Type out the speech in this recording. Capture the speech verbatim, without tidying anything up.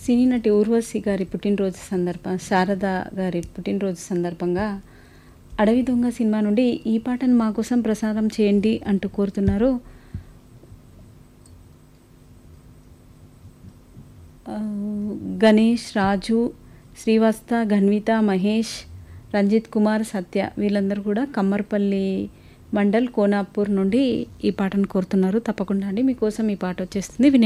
సినీ నటి ఊర్వశి గారి పుట్టినరోజు సందర్భ శారద గారి పుట్టినరోజు సందర్భంగా అడవి దొంగ సినిమా నుండి ఈ పాటను మా కోసం ప్రసారం చేయండి అంటూ కోరుతున్నారు. గణేష్, రాజు, శ్రీవత్స, ఘన్విత, మహేష్, రంజిత్ కుమార్, సత్య వీళ్ళందరూ కూడా కమ్మర్పల్లి మండల్ కోనాపూర్ నుండి ఈ పాటను కోరుతున్నారు. తప్పకుండా అండి మీకోసం ఈ పాట వచ్చేస్తుంది. వినండి.